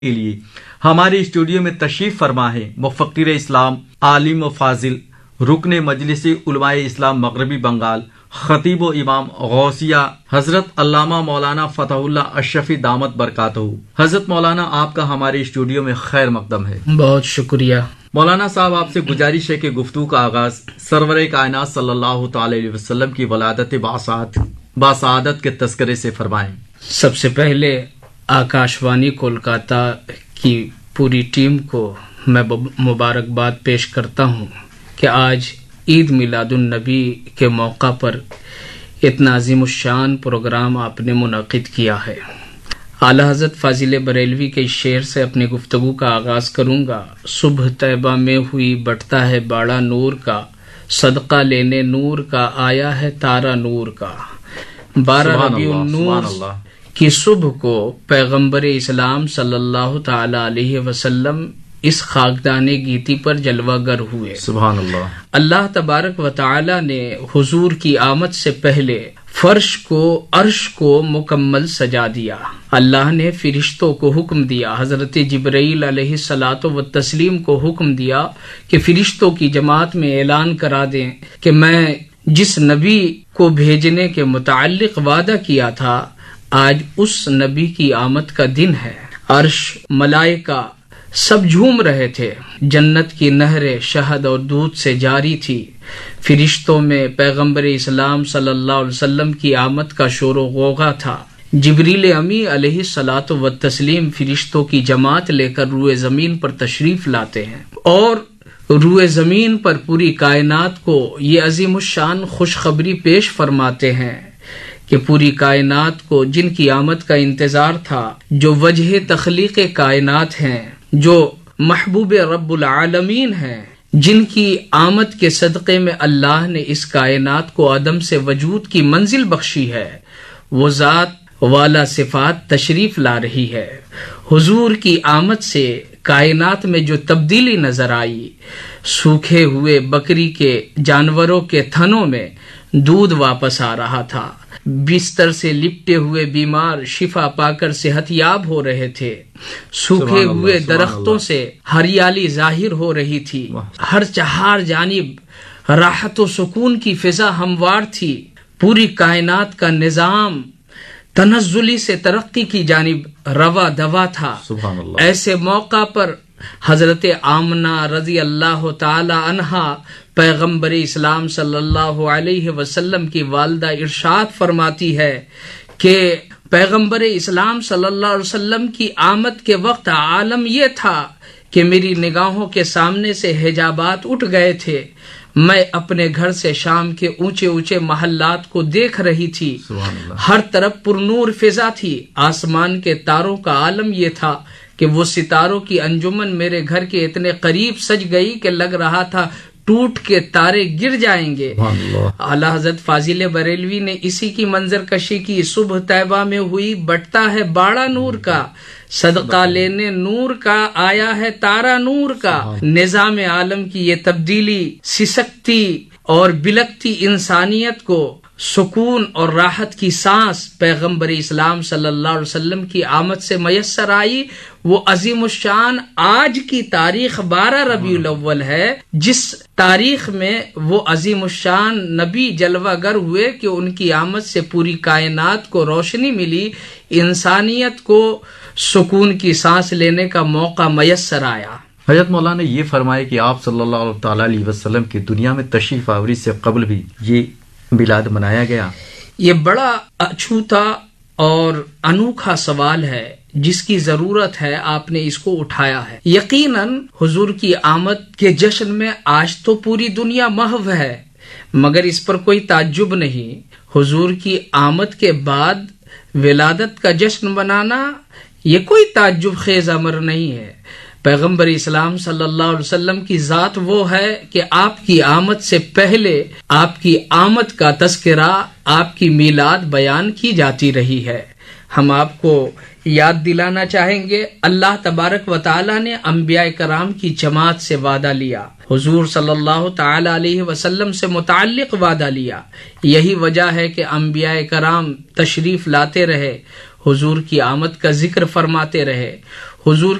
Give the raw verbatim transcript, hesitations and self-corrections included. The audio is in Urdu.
کے لیے ہمارے اسٹوڈیو میں تشریف فرما ہے مفکر اسلام، عالم و فاضل، رکن مجلس علماء اسلام مغربی بنگال، خطیب و امام غوثیہ حضرت علامہ مولانا فتح اللہ اشرفی دامت برکاتہ۔ حضرت مولانا، آپ کا ہمارے اسٹوڈیو میں خیر مقدم ہے۔ بہت شکریہ مولانا صاحب، آپ سے گزارش ہے کہ گفتگو کا آغاز سرور کائنات صلی اللہ تعالی علیہ وسلم کی ولادت باسعادت باسعادت کے تذکرے سے فرمائیں۔ سب سے پہلے آکاشوانی کولکاتہ کی پوری ٹیم کو میں مبارکباد پیش کرتا ہوں کہ آج عید میلاد النبی کے موقع پر اتنا عظیم الشان پروگرام آپ نے منعقد کیا ہے۔ اعلیٰ حضرت فاضل بریلوی کے شعر سے اپنی گفتگو کا آغاز کروں گا۔ صبح طیبہ میں ہوئی بٹتا ہے باڑا نور کا، صدقہ لینے نور کا آیا ہے تارا نور کا۔ بارہ ربیع النور کی صبح کو پیغمبر اسلام صلی اللہ تعالی علیہ وسلم اس خاکدان گیتی پر جلوہ گر ہوئے۔ سبحان اللہ۔ اللہ تبارک و تعالی نے حضور کی آمد سے پہلے فرش کو، عرش کو مکمل سجا دیا۔ اللہ نے فرشتوں کو حکم دیا، حضرت جبرائیل علیہ الصلاۃ والتسلیم کو حکم دیا کہ فرشتوں کی جماعت میں اعلان کرا دیں کہ میں جس نبی کو بھیجنے کے متعلق وعدہ کیا تھا، آج اس نبی کی آمد کا دن ہے۔ عرش، ملائکہ سب جھوم رہے تھے، جنت کی نہریں شہد اور دودھ سے جاری تھی۔ فرشتوں میں پیغمبر اسلام صلی اللہ علیہ وسلم کی آمد کا شور و غوغا تھا۔ جبریل امی علیہ الصلاۃ والتسلیم فرشتوں کی جماعت لے کر روئے زمین پر تشریف لاتے ہیں اور روئے زمین پر پوری کائنات کو یہ عظیم الشان خوشخبری پیش فرماتے ہیں کہ پوری کائنات کو جن کی آمد کا انتظار تھا، جو وجہ تخلیق کائنات ہیں، جو محبوب رب العالمین ہیں، جن کی آمد کے صدقے میں اللہ نے اس کائنات کو عدم سے وجود کی منزل بخشی ہے، وہ ذات والا صفات تشریف لا رہی ہے۔ حضور کی آمد سے کائنات میں جو تبدیلی نظر آئی، سوکھے ہوئے بکری کے جانوروں کے تھنوں میں دودھ واپس آ رہا تھا، بستر سے لپٹے ہوئے بیمار شفا پا کر صحت یاب ہو رہے تھے، سوکھے ہوئے درختوں سے ہریالی ظاہر ہو رہی تھی، ہر چہار جانب راحت و سکون کی فضا ہموار تھی، پوری کائنات کا نظام تنزلی سے ترقی کی جانب روا دوا تھا۔ ایسے موقع پر حضرت آمنہ رضی اللہ تعالی عنہا پیغمبر اسلام صلی اللہ علیہ وسلم کی والدہ ارشاد فرماتی ہے کہ پیغمبر اسلام صلی اللہ علیہ وسلم کی آمد کے وقت عالم یہ تھا کہ میری نگاہوں کے سامنے سے حجابات اٹھ گئے تھے، میں اپنے گھر سے شام کے اونچے اونچے محلات کو دیکھ رہی تھی، ہر طرف پرنور فضا تھی، آسمان کے تاروں کا عالم یہ تھا کہ وہ ستاروں کی انجمن میرے گھر کے اتنے قریب سج گئی کہ لگ رہا تھا ٹوٹ کے تارے گر جائیں گے۔ اعلیٰ حضرت فاضل بریلوی نے اسی کی منظر کشی کی۔ صبح طیبہ میں ہوئی بٹتا ہے باڑا نور کا، صدقہ لینے نور کا آیا ہے تارا نور کا۔ نظام عالم کی یہ تبدیلی سسکتی اور بلکتی انسانیت کو سکون اور راحت کی سانس پیغمبر اسلام صلی اللہ علیہ وسلم کی آمد سے میسر آئی۔ وہ عظیم الشان آج کی تاریخ بارہ ربیع الاول ہے، جس تاریخ میں وہ عظیم الشان نبی جلوہ گر ہوئے کہ ان کی آمد سے پوری کائنات کو روشنی ملی، انسانیت کو سکون کی سانس لینے کا موقع میسر آیا۔ حضرت مولانا یہ فرمائے کہ آپ صلی اللہ تعالی علیہ وسلم کی دنیا میں تشریف آوری سے قبل بھی یہ میلاد منایا گیا؟ یہ بڑا اچھوتا اور انوکھا سوال ہے جس کی ضرورت ہے، آپ نے اس کو اٹھایا ہے۔ یقیناً حضور کی آمد کے جشن میں آج تو پوری دنیا محو ہے، مگر اس پر کوئی تعجب نہیں۔ حضور کی آمد کے بعد ولادت کا جشن منانا یہ کوئی تعجب خیز امر نہیں ہے۔ پیغمبر اسلام صلی اللہ علیہ وسلم کی ذات وہ ہے کہ آپ کی آمد سے پہلے آپ کی آمد کا تذکرہ، آپ کی میلاد بیان کی جاتی رہی ہے۔ ہم آپ کو یاد دلانا چاہیں گے، اللہ تبارک و تعالی نے انبیاء کرام کی جماعت سے وعدہ لیا، حضور صلی اللہ تعالی علیہ وسلم سے متعلق وعدہ لیا۔ یہی وجہ ہے کہ انبیاء کرام تشریف لاتے رہے، حضور کی آمد کا ذکر فرماتے رہے، حضور